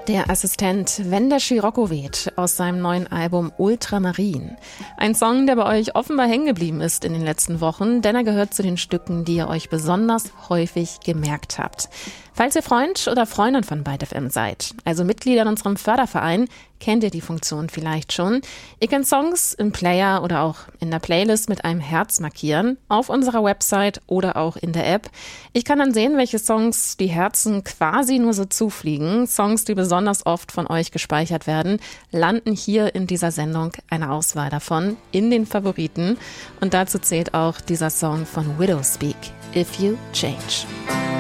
Der Assistent Wenn der Scirocco weht aus seinem neuen Album Ultramarin. Ein Song, der bei euch offenbar hängen geblieben ist in den letzten Wochen, denn er gehört zu den Stücken, die ihr euch besonders häufig gemerkt habt. Falls ihr Freund oder Freundin von Byte FM seid, also Mitglieder in unserem Förderverein, kennt ihr die Funktion vielleicht schon. Ihr könnt Songs im Player oder auch in der Playlist mit einem Herz markieren, auf unserer Website oder auch in der App. Ich kann dann sehen, welche Songs die Herzen quasi nur so zufliegen. Songs, die besonders oft von euch gespeichert werden, landen hier in dieser Sendung, eine Auswahl davon, in den Favoriten. Und dazu zählt auch dieser Song von Widowspeak, If You Change.